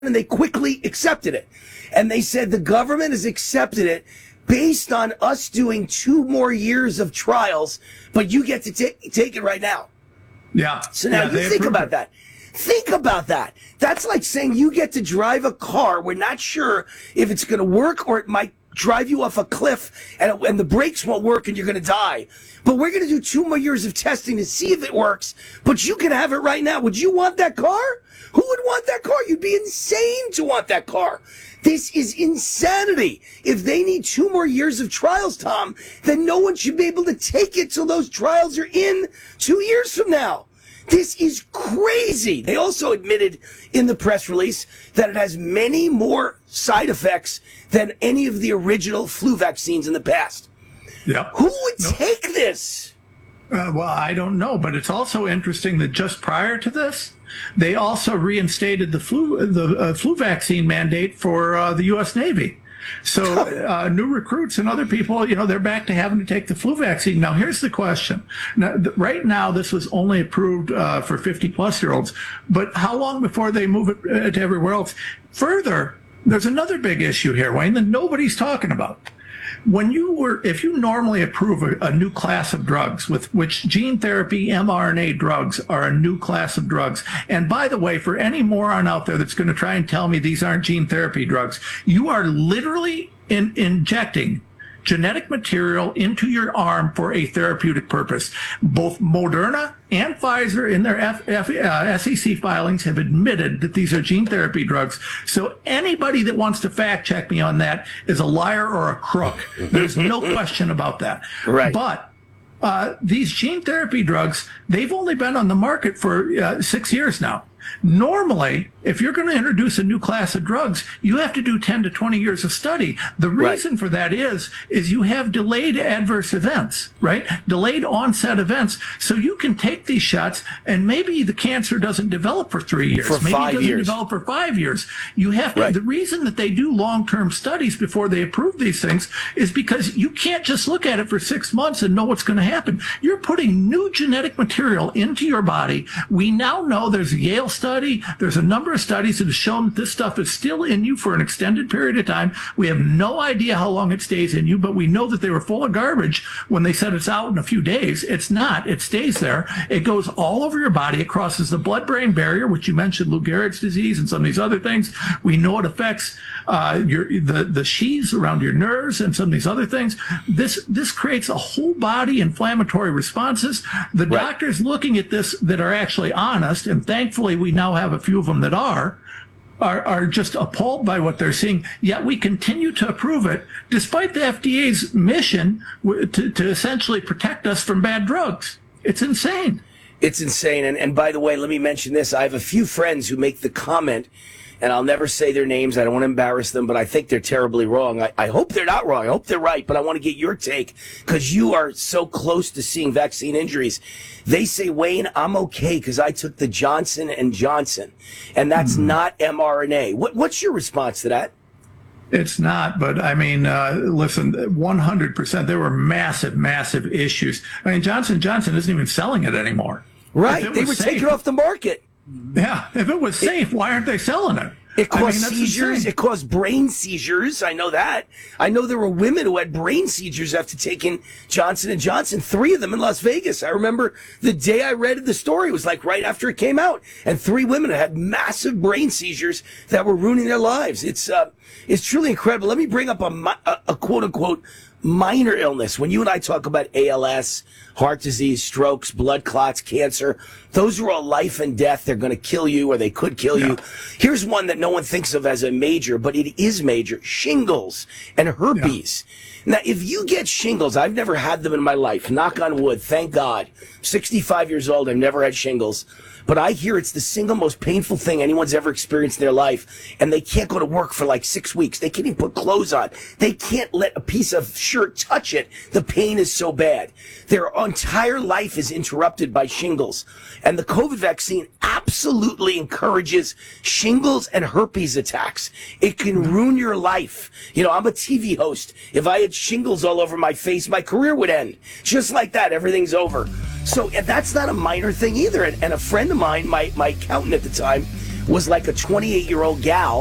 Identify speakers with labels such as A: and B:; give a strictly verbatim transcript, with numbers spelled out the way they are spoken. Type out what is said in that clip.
A: and they quickly accepted it. And they said the government has accepted it based on us doing two more years of trials, but you get to t- take it right now.
B: Yeah.
A: So now
B: yeah,
A: you think about
B: it.
A: that. Think about that. That's like saying you get to drive a car. We're not sure if it's going to work or it might drive you off a cliff and, and the brakes won't work and you're going to die. But we're going to do two more years of testing to see if it works. But you can have it right now. Would you want that car? Who would want that car? You'd be insane to want that car. This is insanity. If they need two more years of trials, Tom, then no one should be able to take it till those trials are in two years from now. This is crazy. They also admitted in the press release that it has many more side effects than any of the original flu vaccines in the past.
B: Yeah.
A: Who would
B: no.
A: take this?
B: Uh, well, I don't know, but it's also interesting that just prior to this, they also reinstated the flu the uh, flu vaccine mandate for uh, the U S Navy. So uh, new recruits and other people, you know, they're back to having to take the flu vaccine. Now, here's the question. Now, th- right now, this was only approved uh, for fifty plus year olds. But how long before they move it uh, to everywhere else? Further, there's another big issue here, Wayne, that nobody's talking about. When you were, if you normally approve a, a new class of drugs, with which gene therapy, mRNA drugs are a new class of drugs. And by the way, for any moron out there that's going to try and tell me these aren't gene therapy drugs, you are literally in, injecting genetic material into your arm for a therapeutic purpose. Both Moderna and Pfizer in their F, F, uh, S E C filings have admitted that these are gene therapy drugs. So anybody that wants to fact check me on that is a liar or a crook. There's no question about that.
A: Right.
B: But uh, these gene therapy drugs, they've only been on the market for uh, six years now. Normally, if you're going to introduce a new class of drugs, you have to do ten to twenty years of study. The reason right. for that is, is you have delayed adverse events, right? Delayed onset events. So you can take these shots and maybe the cancer doesn't develop for three years.
A: For
B: maybe
A: five
B: it doesn't
A: years.
B: develop for five years. You have to,
A: right.
B: the reason that they do long-term studies before they approve these things is because you can't just look at it for six months and know what's going to happen. You're putting new genetic material into your body. We now know there's a Yale study. There's a number of studies that have shown that this stuff is still in you for an extended period of time. We have no idea how long it stays in you, but we know that they were full of garbage when they said it's out in a few days. It's not. It stays there. It goes all over your body. It crosses the blood-brain barrier, which you mentioned, Lou Gehrig's disease and some of these other things. We know it affects uh, your the, the sheaths around your nerves and some of these other things. This this creates a whole body inflammatory responses. The
A: right.
B: doctors looking at this that are actually honest, and thankfully we now have a few of them that are, are, are just appalled by what they're seeing, yet we continue to approve it, despite the F D A's mission to, to essentially protect us from bad drugs. It's insane.
A: It's insane. And, and by the way, let me mention this. I have a few friends who make the comment, and I'll never say their names. I don't want to embarrass them, but I think they're terribly wrong. I, I hope they're not wrong. I hope they're right, but I want to get your take because you are so close to seeing vaccine injuries. They say, Wayne, I'm okay because I took the Johnson and Johnson, and that's mm-hmm. not mRNA. What, what's your response to that?
B: It's not, but I mean, uh, listen, one hundred percent, there were massive, massive issues. I mean, Johnson and Johnson isn't even selling it anymore.
A: Right. They were
B: safe,
A: taking it off the market.
B: Yeah. If it was safe, it, why aren't they selling it?
A: It caused
B: I mean,
A: seizures.
B: insane.
A: It caused brain seizures. I know that. I know there were women who had brain seizures after taking Johnson and Johnson. Three of them in Las Vegas. I remember the day I read the story. It was like right after it came out, and three women had massive brain seizures that were ruining their lives. It's uh, it's truly incredible. Let me bring up a, a, a quote unquote minor illness. When you and I talk about A L S, heart disease, strokes, blood clots, cancer, those are all life and death. They're going to kill you or they could kill yeah. you. Here's one that no one thinks of as a major, but it is major. Shingles and herpes. Yeah. Now, if you get shingles, I've never had them in my life. Knock on wood. Thank God. sixty-five years old. I've never had shingles. But I hear it's the single most painful thing anyone's ever experienced in their life. And they can't go to work for like six weeks. They can't even put clothes on. They can't let a piece of shirt touch it. The pain is so bad. Their entire life is interrupted by shingles. And the COVID vaccine absolutely encourages shingles and herpes attacks. It can ruin your life. You know, I'm a T V host. If I had shingles all over my face, my career would end. Just like that, everything's over. So that's not a minor thing either. And, and a friend of mine, my, my accountant at the time, was like a twenty-eight year old gal